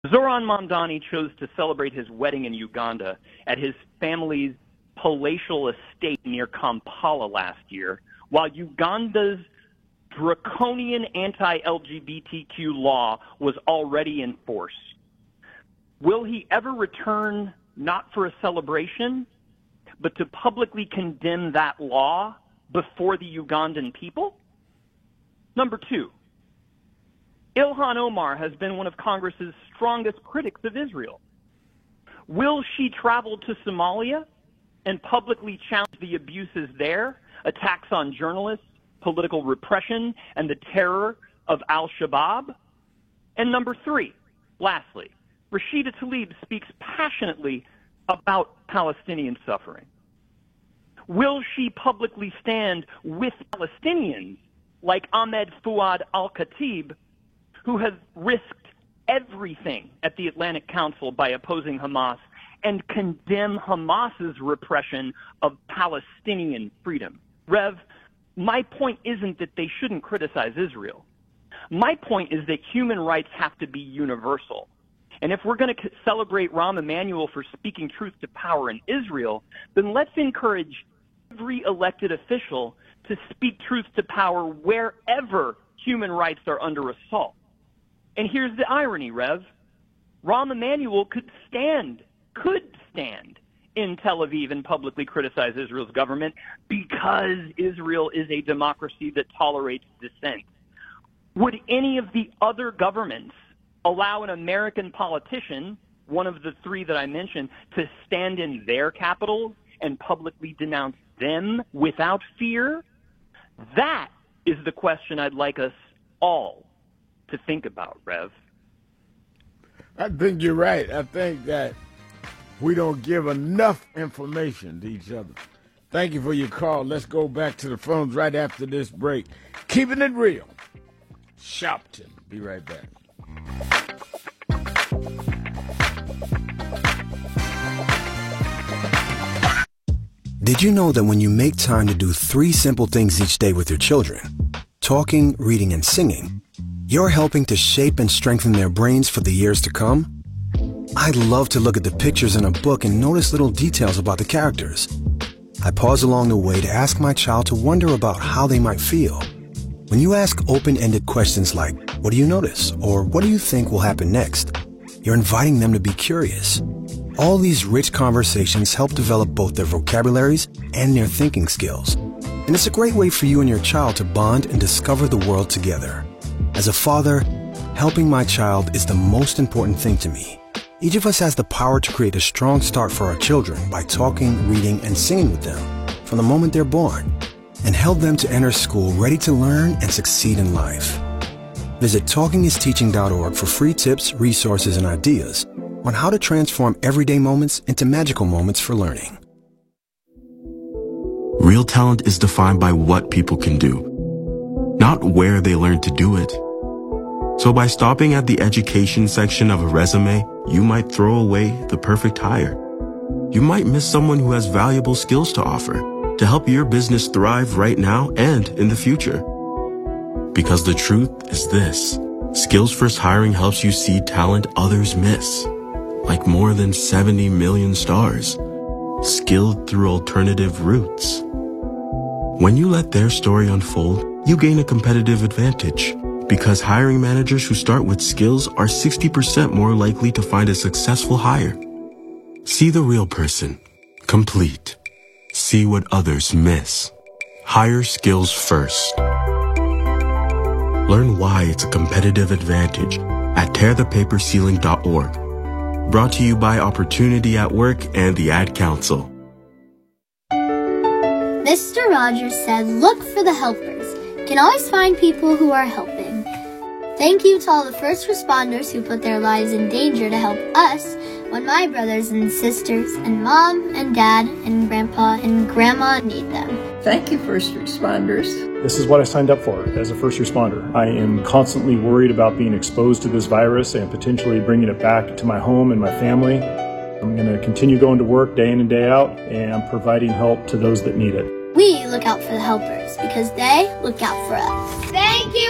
Zoran Mamdani chose to celebrate his wedding in Uganda at his family's palatial estate near Kampala last year, while Uganda's draconian anti-LGBTQ law was already in force. Will he ever return not for a celebration, but to publicly condemn that law before the Ugandan people? Number two, Ilhan Omar has been one of Congress's strongest critics of Israel. Will she travel to Somalia and publicly challenge the abuses there, attacks on journalists, political repression, and the terror of al-Shabaab? And number three, lastly, Rashida Tlaib speaks passionately about Palestinian suffering. Will she publicly stand with Palestinians like Ahmed Fuad al-Khatib, who has risked everything at the Atlantic Council by opposing Hamas, and condemn Hamas's repression of Palestinian freedom? Rev, my point isn't that they shouldn't criticize Israel. My point is that human rights have to be universal. And if we're going to celebrate Rahm Emanuel for speaking truth to power in Israel, then let's encourage every elected official to speak truth to power wherever human rights are under assault. And here's the irony, Rev. Rahm Emanuel could stand in Tel Aviv and publicly criticize Israel's government because Israel is a democracy that tolerates dissent. Would any of the other governments allow an American politician, one of the three that I mentioned, to stand in their capitals and publicly denounce them without fear? That is the question I'd like us all to think about, Rev. I think you're right. I think that we don't give enough information to each other. Thank you for your call. Let's go back to the phones right after this break. Keeping it real. Shopton. Be right back. Did you know that when you make time to do 3 simple things each day with your children, talking, reading, and singing, you're helping to shape and strengthen their brains for the years to come? I love to look at the pictures in a book and notice little details about the characters. I pause along the way to ask my child to wonder about how they might feel. When you ask open-ended questions like, what do you notice? Or what do you think will happen next? You're inviting them to be curious. All these rich conversations help develop both their vocabularies and their thinking skills. And it's a great way for you and your child to bond and discover the world together. As a father, helping my child is the most important thing to me. Each of us has the power to create a strong start for our children by talking, reading, and singing with them from the moment they're born, and help them to enter school ready to learn and succeed in life. Visit talkingisteaching.org for free tips, resources, and ideas on how to transform everyday moments into magical moments for learning. Real talent is defined by what people can do, not where they learn to do it. So by stopping at the education section of a resume, you might throw away the perfect hire. You might miss someone who has valuable skills to offer to help your business thrive right now and in the future. Because the truth is this: Skills First Hiring helps you see talent others miss, like more than 70 million stars, skilled through alternative routes. When you let their story unfold, you gain a competitive advantage, because hiring managers who start with skills are 60% more likely to find a successful hire. See the real person, complete. See what others miss. Hire skills first. Learn why it's a competitive advantage at tearthepaperceiling.org. Brought to you by Opportunity at Work and the Ad Council. Mr. Rogers said, look for the helpers. You can always find people who are helping. Thank you to all the first responders who put their lives in danger to help us when my brothers and sisters and mom and dad and grandpa and grandma need them. Thank you, first responders. This is what I signed up for as a first responder. I am constantly worried about being exposed to this virus and potentially bringing it back to my home and my family. I'm going to continue going to work day in and day out and providing help to those that need it. We look out for the helpers because they look out for us.